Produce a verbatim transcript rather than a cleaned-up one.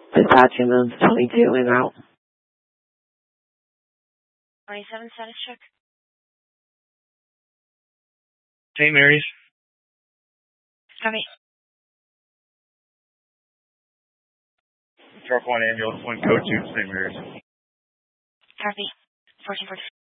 Dispatch ambulance twenty-two en route. twenty-seven status check. Saint Mary's. Copy. Truck one ambulance, one code two, Saint Mary's. Copy. fourteen forty.